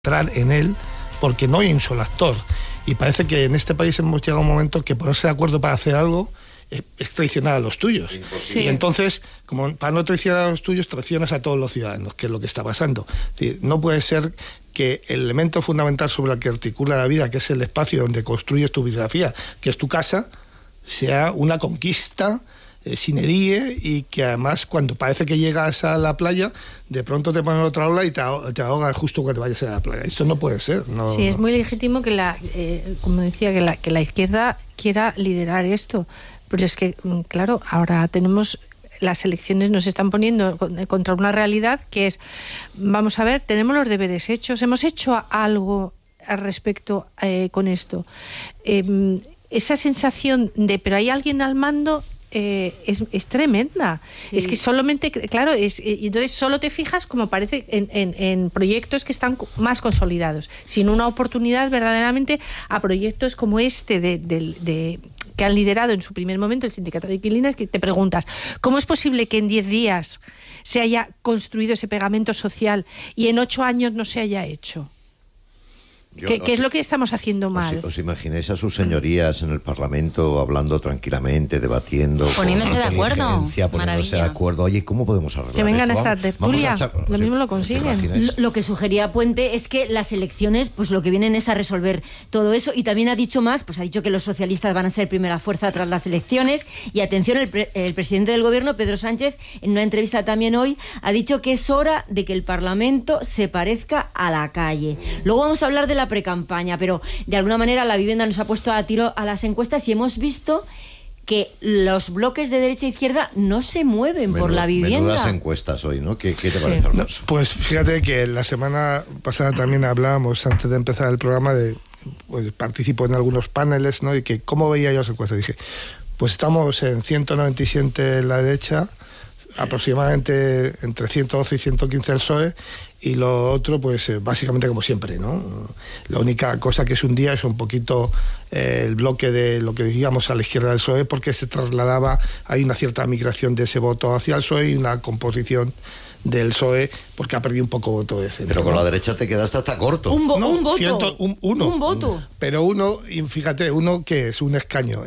entrar en él porque no hay un solo actor. Y parece que en este país hemos llegado a un momento que ponerse de acuerdo para hacer algo es traicionar a los tuyos. Sí. Y entonces, como para no traicionar a los tuyos, traicionas a todos los ciudadanos, que es lo que está pasando. Es decir, no puede ser que el elemento fundamental sobre el que articula la vida, que es el espacio donde construyes tu biografía, que es tu casa, sea una conquista sine die, y que además cuando parece que llegas a la playa, de pronto te ponen otra ola y te ahogas justo cuando vayas a la playa. Esto no puede ser. No, sí, es muy legítimo que como decía, que la izquierda quiera liderar esto. Pero es que, claro, ahora las elecciones nos están poniendo contra una realidad que es, vamos a ver, tenemos los deberes hechos, hemos hecho algo al respecto con esto. Esa sensación de, pero hay alguien al mando, es tremenda. Sí. Es que solamente, claro, y entonces solo te fijas, como parece, en proyectos que están más consolidados, sin una oportunidad verdaderamente a proyectos como este que han liderado en su primer momento el sindicato de inquilinas, que te preguntas, ¿cómo es posible que en 10 días se haya construido ese pegamento social y en 8 años no se haya hecho? ¿Qué es lo que estamos haciendo mal? ¿Os imagináis a sus señorías en el Parlamento hablando tranquilamente, debatiendo, poniéndose de acuerdo? Poniéndose de acuerdo. Oye, ¿cómo podemos arreglar que vengan esto? A esta tertulia, lo mismo lo consiguen. Lo que sugería Puente es que las elecciones, pues lo que vienen es a resolver todo eso, y también ha dicho más, pues ha dicho que los socialistas van a ser primera fuerza tras las elecciones, y atención, el presidente del gobierno, Pedro Sánchez, en una entrevista también hoy, ha dicho que es hora de que el Parlamento se parezca a la calle. Luego vamos a hablar de la precampaña, pero de alguna manera la vivienda nos ha puesto a tiro a las encuestas y hemos visto que los bloques de derecha e izquierda no se mueven por la vivienda. Menudas encuestas hoy, ¿no? ¿Qué te parece, Alfonso? Pues fíjate que la semana pasada también hablábamos, antes de empezar el programa, pues participo en algunos paneles, ¿no? Y que cómo veía yo las encuestas. Dije, pues estamos en 197 en la derecha, aproximadamente entre 112 y 115 el PSOE, y lo otro, pues básicamente como siempre, ¿no? La única cosa que es un día es un poquito el bloque de lo que decíamos a la izquierda del PSOE, porque se trasladaba, hay una cierta migración de ese voto hacia el PSOE y una composición del PSOE, porque ha perdido un poco voto de centro. Pero con la derecha te quedaste hasta corto. Un voto. Un voto. Pero y fíjate, uno que es un escaño.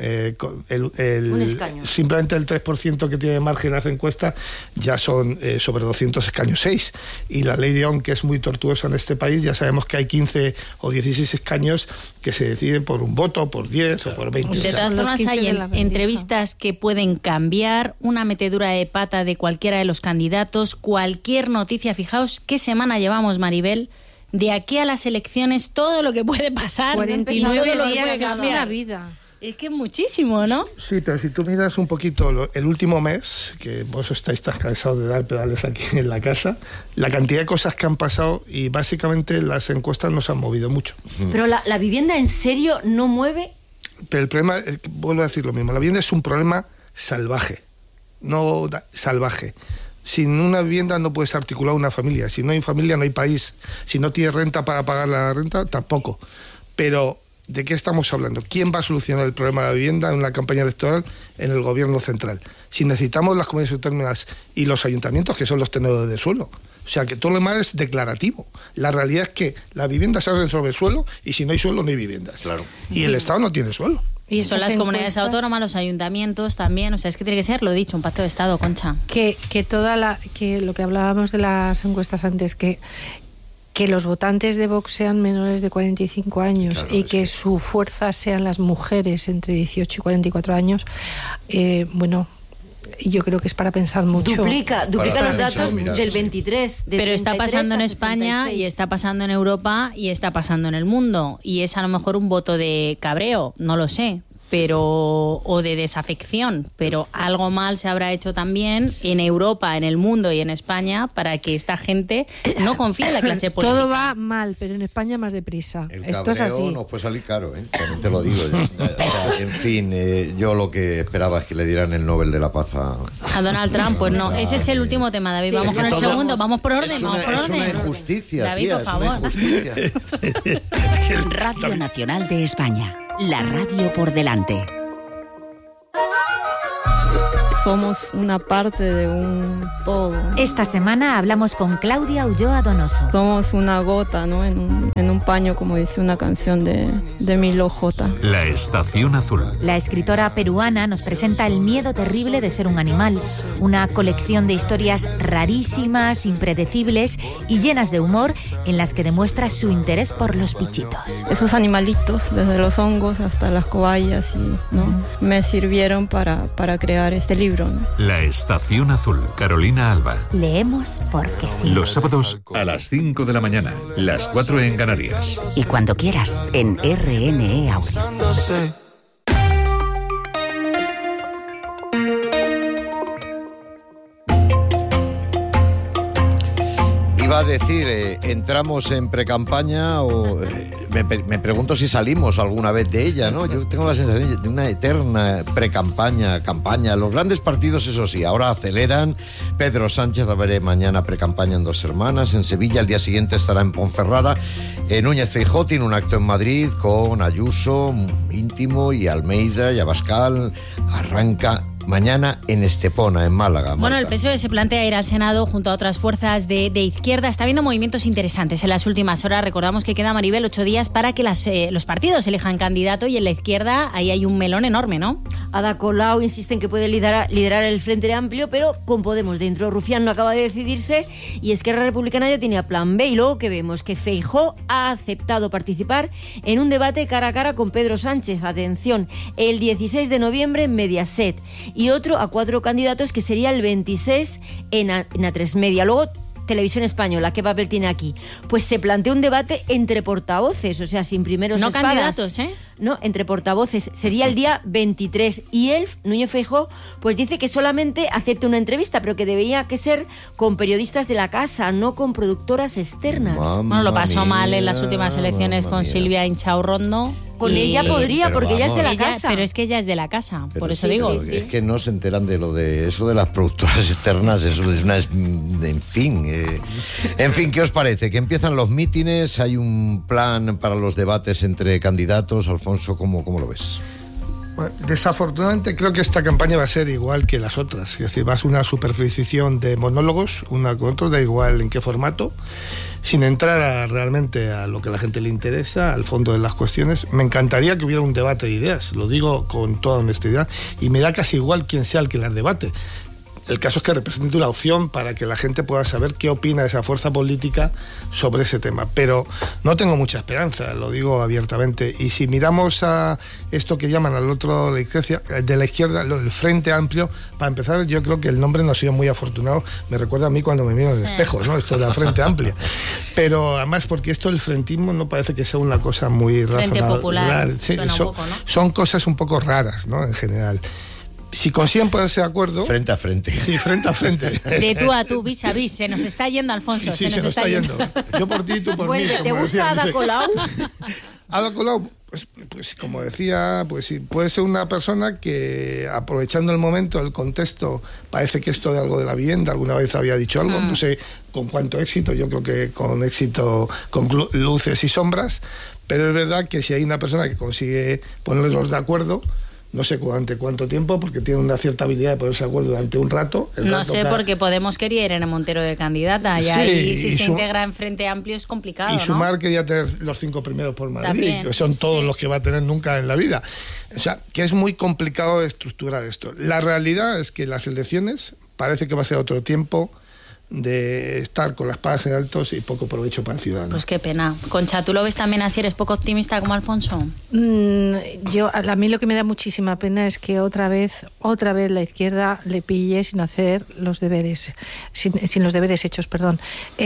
Un escaño. Simplemente el 3% que tiene margen en las encuestas ya son sobre 200 escaños, 6. Y la ley de Ohm, que es muy tortuosa en este país, ya sabemos que hay 15 o 16 escaños que se deciden por un voto, por 10 o por 20. De todas formas, hay entrevistas que pueden cambiar, una metedura de pata de cualquiera de los candidatos, cualquier noticia. Fijaos qué semana llevamos, Maribel. De aquí a las elecciones, todo lo que puede pasar, 49 lo días puede cambiar. es una vida. Es que es muchísimo, ¿no? Sí, pero si tú miras un poquito el último mes, que vos estáis tan cansados de dar pedales aquí en la casa, la cantidad de cosas que han pasado, y básicamente las encuestas nos han movido mucho. Pero la vivienda, ¿en serio no mueve? Pero el problema, vuelvo a decir lo mismo, la vivienda es un problema salvaje. Sin una vivienda no puedes articular una familia. Si no hay familia, no hay país. Si no tienes renta para pagar la renta, tampoco. Pero, ¿de qué estamos hablando? ¿Quién va a solucionar el problema de la vivienda en una campaña electoral? En el gobierno central. Si necesitamos las comunidades autónomas y los ayuntamientos, que son los tenedores de suelo. O sea, que todo lo demás es declarativo. La realidad es que la vivienda se hace sobre el suelo, y si no hay suelo, no hay viviendas. Claro. Y el Estado no tiene suelo. Y son las comunidades autónomas, los ayuntamientos también, o sea, es que tiene que ser, lo he dicho, un pacto de Estado, Concha. Que lo que hablábamos de las encuestas antes, que los votantes de Vox sean menores de 45 años, claro, y que su fuerza sean las mujeres entre 18 y 44 años, bueno, yo creo que es para pensar mucho. Duplica los datos del 23. Pero está pasando en España, y está pasando en Europa, y está pasando en el mundo. Y es a lo mejor un voto de cabreo, no lo sé, o de desafección, pero algo mal se habrá hecho también en Europa, en el mundo y en España para que esta gente no confíe en la clase política. Todo va mal, pero en España más deprisa. Esto es así. Nos puede salir caro, también te lo digo. O sea, en fin, yo lo que esperaba es que le dieran el Nobel de la Paz a Donald Trump. Pues no, ese es el último tema, David. Sí, vamos con el segundo, vamos por orden. Es una injusticia, David, tía, por favor. Es una injusticia. Radio Nacional de España, la radio por delante. somos una parte de un todo. Esta semana hablamos con Claudia Ulloa Donoso. Somos una gota, ¿no? En un paño, como dice una canción de Milo J. La Estación Azul. La escritora peruana nos presenta el miedo terrible de ser un animal, una colección de historias rarísimas, impredecibles y llenas de humor en las que demuestra su interés por los bichitos. Esos animalitos, desde los hongos hasta las cobayas, ¿no? Me sirvieron para crear este libro, ¿no? La Estación Azul, Carolina Alba. Leemos porque sí. Los sábados a las 5 de la mañana, las 4 en Canarias. Y cuando quieras, en RNE Audio. Iba a decir, entramos en precampaña o me pregunto si salimos alguna vez de ella, ¿no? Yo tengo la sensación de una eterna campaña. Los grandes partidos, eso sí, ahora aceleran. Pedro Sánchez, a ver, mañana precampaña en Dos Hermanas, en Sevilla, el día siguiente estará en Ponferrada. Núñez Feijóo tiene un acto en Madrid con Ayuso, Íntimo y Almeida y Abascal. Arranca mañana en Estepona, en Málaga. Bueno, el PSOE se plantea ir al Senado junto a otras fuerzas de izquierda. Está habiendo movimientos interesantes en las últimas horas. Recordamos que queda, Maribel, 8 días para que los partidos elijan candidato, y en la izquierda ahí hay un melón enorme, ¿no? Ada Colau insiste en que puede liderar el Frente Amplio, pero con Podemos dentro. Rufián no acaba de decidirse y Esquerra Republicana ya tenía plan B. Y luego que vemos que Feijóo ha aceptado participar en un debate cara a cara con Pedro Sánchez. Atención, el 16 de noviembre en Mediaset. Y otro a 4 candidatos que sería el 26 en A3 Media. Luego, Televisión Española, ¿qué papel tiene aquí? Pues se plantea un debate entre portavoces, o sea, sin primeros no espadas. Candidatos, ¿eh? No, entre portavoces. Sería el día 23. Y él, Núñez Feijóo, pues dice que solamente acepta una entrevista, pero que debería que ser con periodistas de la casa, no con productoras externas. Bueno, lo pasó mal en las últimas elecciones con Silvia Inchaurrondo. Con ella podría, porque ella es de la casa. Pero es que ella es de la casa, pero por eso digo. Sí. Es que no se enteran de eso de las productoras externas, eso es una... En fin, ¿qué os parece? Que empiezan los mítines, hay un plan para los debates entre candidatos. Alfonso, ¿cómo lo ves? Bueno, desafortunadamente creo que esta campaña va a ser igual que las otras, es decir, va a ser una superposición de monólogos, una con otra, da igual en qué formato, sin entrar realmente a lo que a la gente le interesa, al fondo de las cuestiones. Me encantaría que hubiera un debate de ideas, lo digo con toda honestidad, y me da casi igual quién sea el que las debate. El caso es que represente una opción para que la gente pueda saber qué opina esa fuerza política sobre ese tema. Pero no tengo mucha esperanza, lo digo abiertamente. Y si miramos a esto que llaman al otro de la izquierda, el Frente Amplio, para empezar, yo creo que el nombre no ha sido muy afortunado. Me recuerda a mí cuando me miro en el espejo, ¿no? Esto de la Frente Amplio. Pero además, porque esto del frentismo no parece que sea una cosa muy Frente razonable. Popular, Sí, suena un poco, ¿no? Son cosas un poco raras, ¿no? En general. Si consiguen ponerse de acuerdo... Frente a frente. Sí, frente a frente. De tú a tú, vis a vis. Se nos está yendo, Alfonso. Sí, se nos está yendo. Yo por ti, tú por mí. ¿Te gusta Ada Colau? Ada Colau, pues como decía, pues sí, puede ser una persona que, aprovechando el momento, el contexto, parece que esto de algo de la vivienda, alguna vez había dicho algo, no sé con cuánto éxito, yo creo que con éxito, con luces y sombras, pero es verdad que si hay una persona que consigue ponerlos de acuerdo, no sé durante cuánto tiempo, porque tiene una cierta habilidad de ponerse de acuerdo durante un rato. No sé, porque Podemos quería Irene Montero de candidata, y ahí si se integra en Frente Amplio es complicado, y Sumar, ¿no? quería tener los 5 primeros por Madrid, También, que son todos los que va a tener nunca en la vida. O sea, que es muy complicado estructurar esto. La realidad es que las elecciones parece que va a ser otro tiempo de estar con las espadas en altos y poco provecho para el ciudadano. Pues qué pena. Concha, ¿tú lo ves también así? ¿Eres poco optimista como Alfonso? A mí lo que me da muchísima pena es que otra vez la izquierda le pille sin hacer los deberes, sin los deberes hechos, perdón.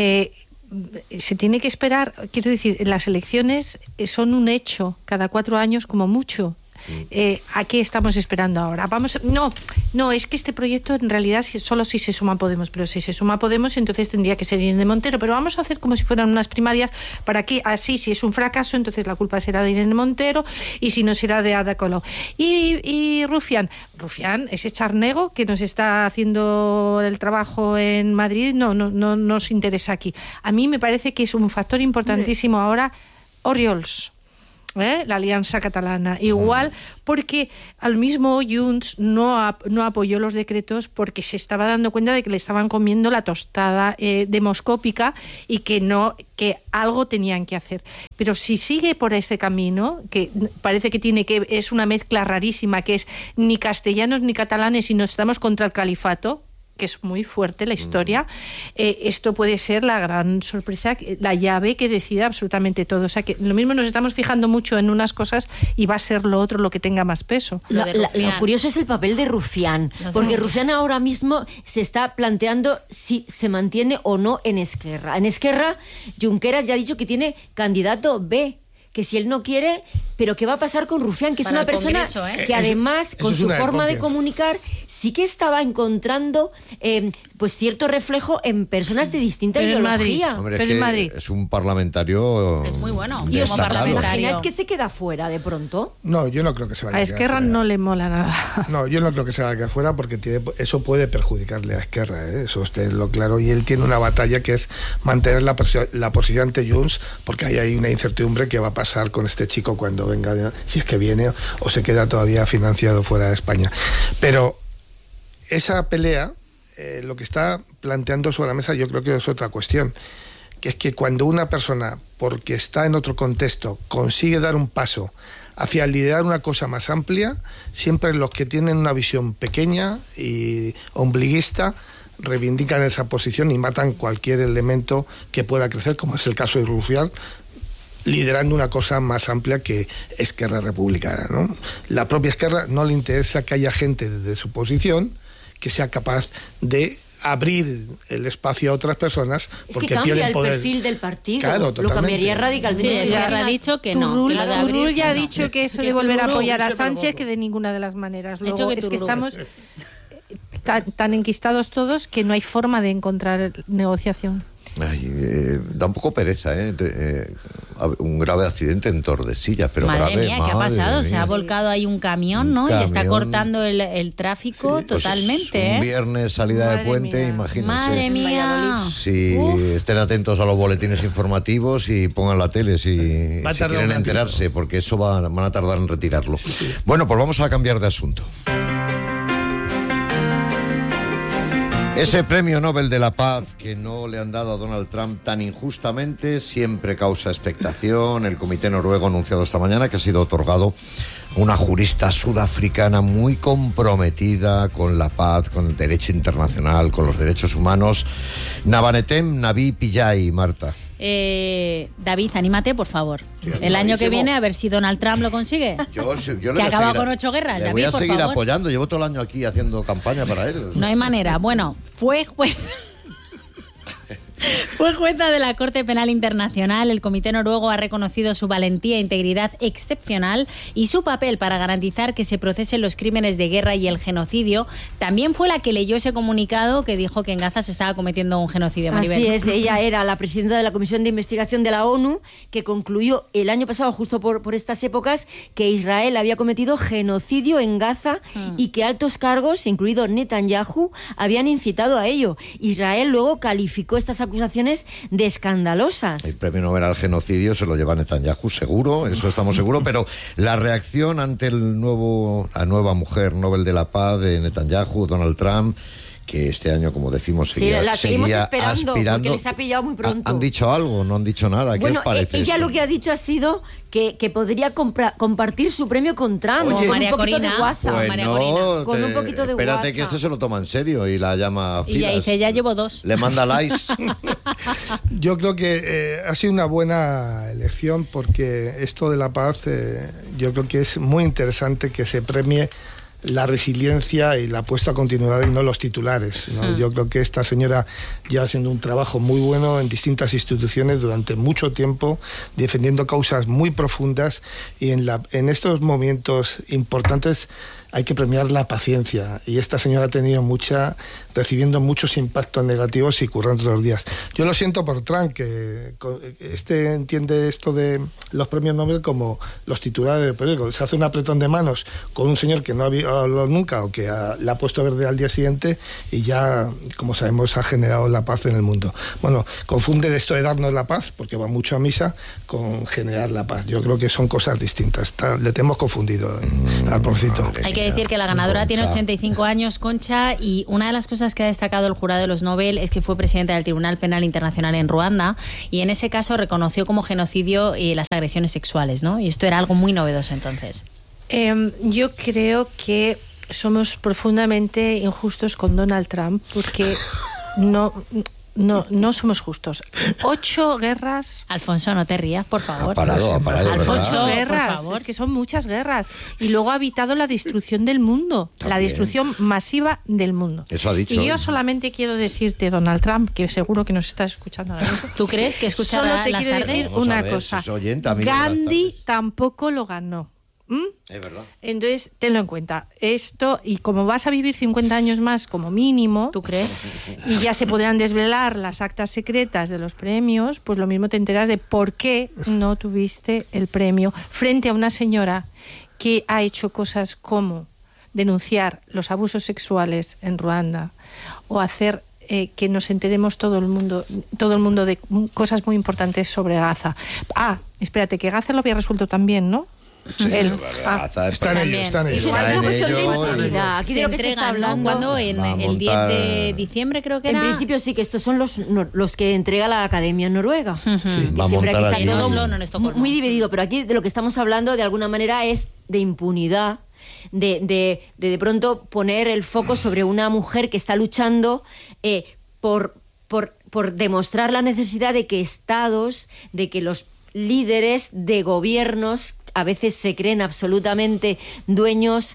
Se tiene que esperar, quiero decir, las elecciones son un hecho cada 4 años como mucho. ¿A qué estamos esperando ahora? No, es que este proyecto en realidad solo si se suma Podemos, pero si se suma Podemos entonces tendría que ser Irene Montero, pero vamos a hacer como si fueran unas primarias para que así, si es un fracaso, entonces la culpa será de Irene Montero y si no será de Ada Colau. Y Rufián, ese charnego que nos está haciendo el trabajo en Madrid, no nos interesa aquí. A mí me parece que es un factor importantísimo ahora Oriols. la Alianza Catalana. Igual porque al mismo Junts no apoyó los decretos porque se estaba dando cuenta de que le estaban comiendo la tostada demoscópica y que algo tenían que hacer. Pero si sigue por ese camino, que parece que es una mezcla rarísima, que es ni castellanos ni catalanes, sino estamos contra el califato, que es muy fuerte la historia, esto puede ser la gran sorpresa, la llave que decida absolutamente todo. O sea, que lo mismo nos estamos fijando mucho en unas cosas y va a ser lo otro lo que tenga más peso. Lo curioso es el papel de Rufián, porque Rufián ahora mismo se está planteando si se mantiene o no en Esquerra. En Esquerra, Junqueras ya ha dicho que tiene candidato B, que si él no quiere, pero ¿qué va a pasar con Rufián? Que es una persona que además, con su forma de comunicar, sí que estaba encontrando pues cierto reflejo en personas de distinta ideología. Hombre, pero en Madrid es un parlamentario. Es muy bueno. ¿Y os imagináis que se queda fuera de pronto? No, yo no creo que se vaya a Esquerra no le mola nada. No, yo no creo que se vaya fuera porque eso puede perjudicarle a Esquerra, eso usted lo claro. Y él tiene una batalla que es mantener la posición ante Junts, porque ahí hay una incertidumbre que va a pasar con este chico cuando venga, si es que viene o se queda todavía financiado fuera de España. Pero esa pelea, lo que está planteando sobre la mesa, yo creo que es otra cuestión, que es que cuando una persona, porque está en otro contexto, consigue dar un paso hacia liderar una cosa más amplia, siempre los que tienen una visión pequeña y ombliguista reivindican esa posición y matan cualquier elemento que pueda crecer, como es el caso de Rufián, liderando una cosa más amplia que Esquerra Republicana, ¿no? La propia Esquerra no le interesa que haya gente desde su posición que sea capaz de abrir el espacio a otras personas, porque es que cambia el poder. El perfil del partido. Claro, lo cambiaría radicalmente. Sí, Esquerra ha dicho que no. Turul, que lo de abrir, ya ha no. dicho que eso de volver a apoyar a Sánchez, que de ninguna de las maneras. Luego, es que estamos tan enquistados todos que no hay forma de encontrar negociación. Ay, da un poco pereza, un grave accidente en Tordesillas, pero madre grave. Mía, ¿qué ha pasado? Se ha volcado ahí un camión, ¿no? Y está cortando el tráfico totalmente. Un viernes salida de puente, imagínense. Madre mía. Si estén atentos a los boletines informativos y pongan la tele si quieren enterarse, porque eso van a tardar en retirarlo. Sí. Bueno, pues vamos a cambiar de asunto. Ese premio Nobel de la Paz que no le han dado a Donald Trump tan injustamente siempre causa expectación. El Comité Noruego ha anunciado esta mañana que ha sido otorgado a una jurista sudafricana muy comprometida con la paz, con el derecho internacional, con los derechos humanos. Nabanetem Navi Pillay, Marta. David, anímate, por favor. El año que viene, a ver si Donald Trump lo consigue. Yo que acaba con 8 guerras. Le voy a seguir apoyando. Llevo todo el año aquí haciendo campaña para él. No hay manera. Bueno, fue jueza de la Corte Penal Internacional. El Comité Noruego ha reconocido su valentía e integridad excepcional y su papel para garantizar que se procesen los crímenes de guerra y el genocidio. También fue la que leyó ese comunicado que dijo que en Gaza se estaba cometiendo un genocidio. Maribel. Así es, ella era la presidenta de la Comisión de Investigación de la ONU, que concluyó el año pasado, justo por estas épocas, que Israel había cometido genocidio en Gaza y que altos cargos, incluido Netanyahu, habían incitado a ello. Israel luego calificó estas acusaciones de escandalosas. El premio Nobel al genocidio se lo lleva Netanyahu, seguro, eso estamos seguros, pero la reacción ante la nueva mujer Nobel de la Paz de Netanyahu, Donald Trump, que este año, como decimos, seguía esperando, aspirando. Porque les ha pillado muy pronto. ¿Han dicho algo? ¿No han dicho nada? ¿Qué os parece ella esto? Lo que ha dicho ha sido que podría compartir su premio con Trump. Oye, con María un poquito Corina. de WhatsApp. Pues María Corina. Con un poquito de espérate WhatsApp. que este se lo toma en serio y la llama a filas. Y ya dice, ya llevo 2. Le manda likes. Yo creo que ha sido una buena elección porque esto de la paz, yo creo que es muy interesante que se premie la resiliencia y la puesta a continuidad y no los titulares, ¿no? Yo creo que esta señora lleva haciendo un trabajo muy bueno en distintas instituciones durante mucho tiempo, defendiendo causas muy profundas y en estos momentos importantes hay que premiar la paciencia, y esta señora ha tenido recibiendo muchos impactos negativos y currando todos los días. Yo lo siento por Trump, que entiende esto de los premios Nobel como los titulares del periódico. Se hace un apretón de manos con un señor que no había hablado nunca o que le ha puesto verde al día siguiente, y ya, como sabemos, ha generado la paz en el mundo. Bueno, confunde esto de darnos la paz, porque va mucho a misa, con generar la paz. Yo creo que son cosas distintas. Le tenemos confundido al porcito. Hay que decir que la ganadora tiene 85 años, Concha, y una de las cosas que ha destacado el jurado de los Nobel es que fue presidenta del Tribunal Penal Internacional en Ruanda, y en ese caso reconoció como genocidio las agresiones sexuales, ¿no? Y esto era algo muy novedoso entonces. Yo creo que somos profundamente injustos con Donald Trump, porque no somos justos. 8 guerras. Alfonso, no te rías, por favor. Ha parado, Alfonso, ¿verdad? guerras, por favor. Es que son muchas guerras. Y luego ha evitado la destrucción del mundo, la destrucción masiva del mundo. Eso ha dicho. Y yo solamente quiero decirte, Donald Trump, que seguro que nos estás escuchando ahora mismo. ¿Tú crees que escuchará Solo te las quiero tardes? decir una cosa. Gandhi tampoco lo ganó. Es verdad. Entonces, tenlo en cuenta. Esto, y como vas a vivir 50 años más como mínimo, ¿tú crees? Y ya se podrán desvelar las actas secretas de los premios, pues lo mismo te enteras de por qué no tuviste el premio frente a una señora que ha hecho cosas como denunciar los abusos sexuales en Ruanda, o hacer que nos enteremos todo el mundo de cosas muy importantes sobre Gaza. Espérate, que Gaza lo había resuelto también, ¿no? Sí, está en ello. Es una cuestión de impunidad. Aquí de lo que se está hablando. Cuando en el 10 de diciembre creo que era. En principio sí, que estos son los que entrega la Academia Noruega. Sí, va a montar aquí todo muy dividido, pero aquí de lo que estamos hablando de alguna manera es de impunidad. De pronto poner el foco sobre una mujer que está luchando por demostrar la necesidad de que estados, de que los líderes de gobiernos a veces se creen absolutamente dueños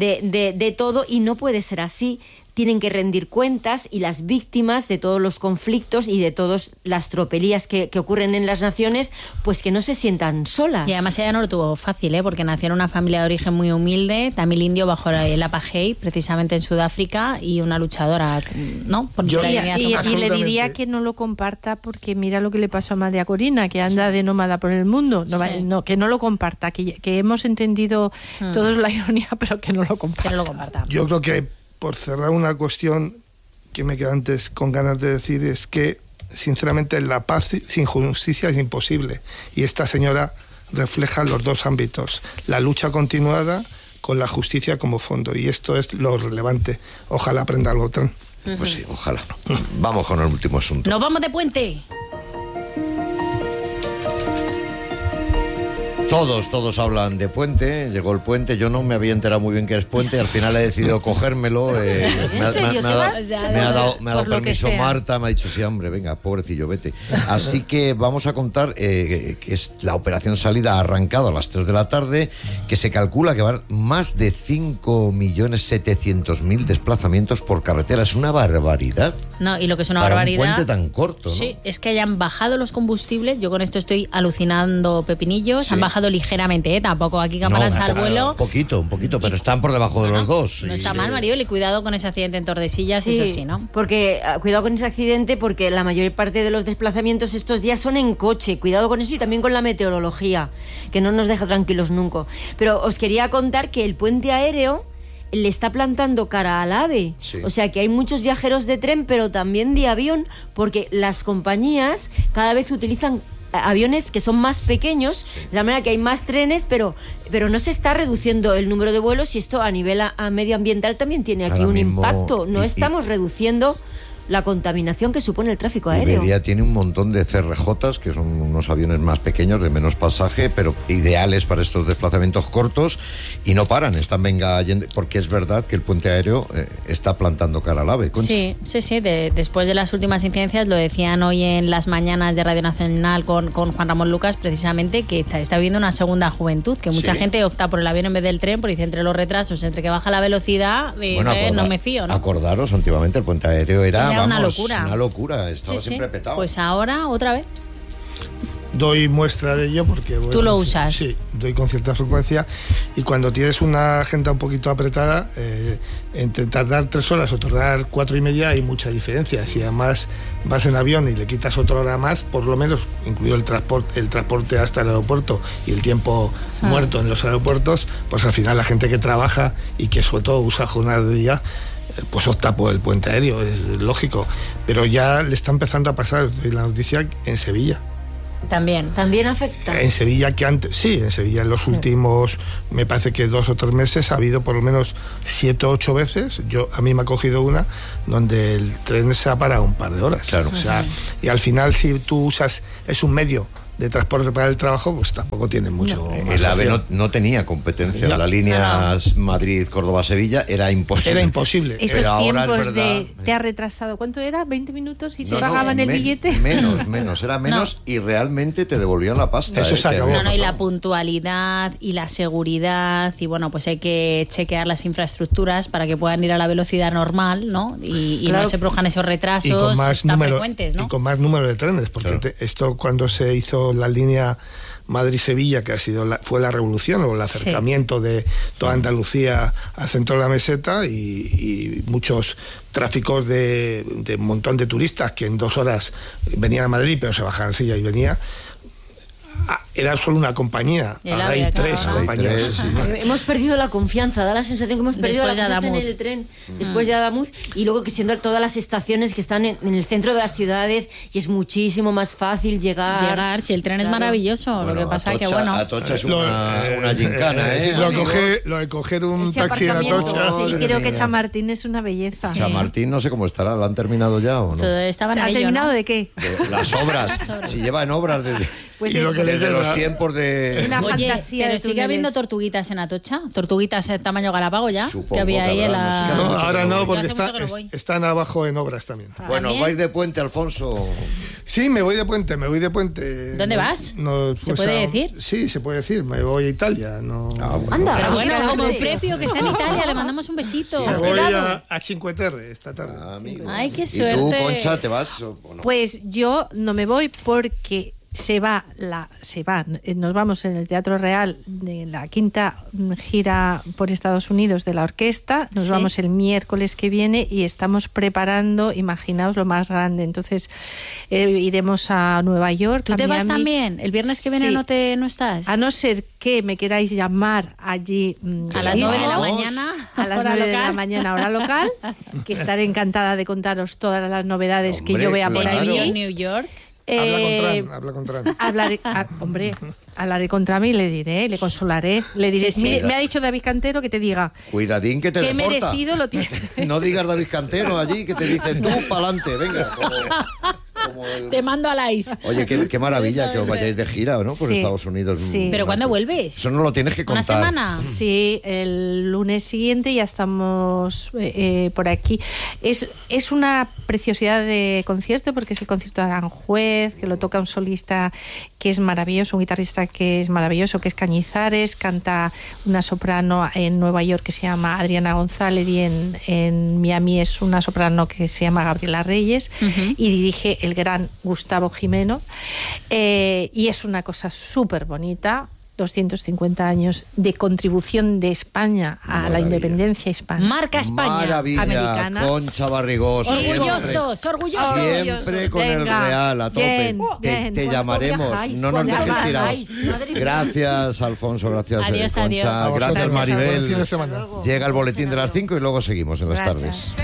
de todo, y no puede ser así. Tienen que rendir cuentas, y las víctimas de todos los conflictos y de todas las tropelías que ocurren en las naciones, pues que no se sientan solas. Y además ella no lo tuvo fácil, porque nació en una familia de origen muy humilde, tamil indio, bajo el apartheid, precisamente en Sudáfrica, y una luchadora, ¿no? Y le diría que no lo comparta, porque mira lo que le pasó a María Corina, que anda de nómada por el mundo. Que no lo comparta, que hemos entendido todos la ironía, pero que no lo comparta. Que no lo comparta. Yo creo que, por cerrar una cuestión que me queda antes con ganas de decir, es que, sinceramente, la paz sin justicia es imposible. Y esta señora refleja los dos ámbitos: la lucha continuada con la justicia como fondo. Y esto es lo relevante. Ojalá aprenda algo, Trump. Pues sí, ojalá. Vamos con el último asunto. ¡Nos vamos de puente! Todos hablan de puente. Llegó el puente. Yo no me había enterado muy bien que es puente. Al final he decidido cogérmelo. Me ha dado permiso Marta. Me ha dicho, sí, hombre, venga, pobrecillo, vete. Así que vamos a contar que es la operación salida. Ha arrancado a las 3 de la tarde. Que se calcula que va a haber más de 5.700.000 desplazamientos por carretera. Es una barbaridad. No, y lo que es una para barbaridad. Un puente tan corto, ¿no? Sí, es que hayan bajado los combustibles. Yo con esto estoy alucinando pepinillos. Sí. Han bajado ligeramente, tampoco aquí campanas al vuelo. Un poquito, pero están por debajo de los dos. No está mal, Maribel, y cuidado con ese accidente en Tordesillas, sí, eso sí, ¿no? Porque cuidado con ese accidente, porque la mayor parte de los desplazamientos estos días son en coche. Cuidado con eso, y también con la meteorología, que no nos deja tranquilos nunca. Pero os quería contar que el puente aéreo le está plantando cara al AVE. Sí. O sea que hay muchos viajeros de tren, pero también de avión, porque las compañías cada vez utilizan aviones que son más pequeños, de la manera que hay más trenes, pero no se está reduciendo el número de vuelos, y esto a nivel medioambiental también tiene aquí un impacto. No estamos reduciendo la contaminación que supone el tráfico aéreo. Iberia tiene un montón de CRJs, que son unos aviones más pequeños, de menos pasaje, pero ideales para estos desplazamientos cortos, y no paran, están yendo, porque es verdad que el puente aéreo está plantando cara al AVE. Concha. Sí. Después de las últimas incidencias, lo decían hoy en las mañanas de Radio Nacional con Juan Ramón Lucas, precisamente, que está viviendo una segunda juventud, que mucha gente opta por el avión en vez del tren, porque dice, entre los retrasos, entre que baja la velocidad, no me fío, ¿no? Acordaros, antiguamente el puente aéreo era una locura. Una locura, estaba siempre petado. Pues ahora, otra vez. doy muestra de ello porque... Bueno, ¿Tú lo usas? Sí, doy con cierta frecuencia, y cuando tienes una agenda un poquito apretada, entre tardar 3 horas o tardar 4 y media hay mucha diferencia. Si además vas en avión y le quitas otra hora más, por lo menos, incluido el transporte hasta el aeropuerto y el tiempo muerto en los aeropuertos, pues al final la gente que trabaja y que sobre todo usa jornadas de día, pues opta por el puente aéreo, es lógico. Pero ya le está empezando a pasar la noticia en Sevilla. También afecta. En Sevilla, en Sevilla en los últimos, me parece que 2 o 3 meses ha habido por lo menos 7 o 8 veces. A mí me ha cogido una donde el tren se ha parado un par de horas. Claro. O sea, y al final, si tú usas, es un medio de transporte para el trabajo, pues tampoco tiene mucho más. El AVE no tenía competencia. La línea Madrid-Córdoba-Sevilla era imposible. Era imposible. Esos Pero ahora tiempos es verdad, te ha retrasado. ¿Cuánto era? ¿20 minutos y te No, pagaban el billete? Menos, era menos y realmente te devolvían la pasta. Eso se acabó. Y la puntualidad y la seguridad, y bueno, pues hay que chequear las infraestructuras para que puedan ir a la velocidad normal, ¿no? Y Claro. no se produzcan esos retrasos tan frecuentes, ¿no? Y con más número de trenes, porque esto cuando se hizo la línea Madrid-Sevilla, que fue la revolución o el acercamiento de toda Andalucía al centro de la meseta, y muchos tráficos de un montón de turistas que en 2 horas venían a Madrid, pero se bajaban en Sevilla y venía. Era solo una compañía, ahora hay 3 compañías. Hemos perdido la confianza, da la sensación que hemos perdido la confianza en el tren después de Adamuz, y luego que siendo todas las estaciones que están en el centro de las ciudades, y es muchísimo más fácil llegar. Si el tren es maravilloso, Bueno, lo que pasa es que Atocha es una gincana, Lo de coger un taxi en Atocha. Sí, creo que Chamartín es una belleza. Chamartín no sé cómo estará, ¿lo han terminado ya o no? todo estaba en ¿Ha ello, terminado ¿no? de qué? Las obras, si lleva en obras desde, Pues desde los tiempos de... Una Oye, fantasía pero de sigue túneles. habiendo tortuguitas en Atocha, tortuguitas en tamaño Galápago ya, Supongo que había que ahí en habrá, no sé, la... cada No, mucho ahora que no no, voy. porque Hace mucho que no voy. están abajo en obras también. Bueno, ¿También? vais de puente, Alfonso. Sí, me voy de puente. ¿Dónde vas? No, ¿Se puede decir? Sí, se puede decir. Me voy a Italia. No. Anda, Pero pues bueno, sí, como hombre. Prepio, que está en Italia, le mandamos un besito. Me voy a Cinque Terre esta tarde. Amigo. Ay, qué ¿Y tú, suerte. Concha, te vas o no? Pues yo no me voy porque nos vamos en el Teatro Real de la 5ª gira por Estados Unidos de la orquesta, nos Sí. vamos el miércoles que viene y estamos preparando, imaginaos lo más grande, entonces iremos a Nueva York. ¿Tú a te vas Miami. también? ¿El viernes que viene Sí. no estás? A no ser que me queráis llamar allí A las 9 de la Vamos. mañana, a las hora 9 de la local. mañana, hora local, que estaré encantada de contaros todas las novedades que Hombre, yo vea por claro. allí. En New York. Habla con Tran. Hablaré contra mí y le diré, le consolaré, le diré, Sí, sí. "Mire, me ha dicho David Cantero que te diga Cuidadín que te que deporta. merecido lo tiene". No digas David Cantero allí, que te dice tú pa'lante, venga. Como el... Te mando a la IS. Oye, qué maravilla que os vayáis de gira, ¿no? Por Sí, Estados Unidos. sí. ¿Pero No, cuándo vuelves? Eso no lo tienes que ¿Una contar. semana? Sí, el lunes siguiente ya estamos por aquí. Es una preciosidad de concierto porque es el concierto de Aranjuez, que lo toca un solista que es maravilloso, un guitarrista que es maravilloso, que es Cañizares, canta una soprano en Nueva York que se llama Adriana González y en Miami es una soprano que se llama Gabriela Reyes y dirige el gran Gustavo Jimeno. Y es una cosa súper bonita. 250 años de contribución de España a la independencia hispana. Marca España. Maravilla, americana. Concha Barrigós. Orgullosos, orgullosos. Siempre con el Venga, Real a tope. bien. Te ¿Cuándo llamaremos. viajáis? No nos ¿Cuándo dejes tirados. viajáis? Madre mía. Gracias, Alfonso. Gracias, Adiós, Concha. adiós. A vosotros, Gracias, buen fin de Maribel. semana. Llega el boletín de las 5 y luego seguimos en las Gracias. tardes.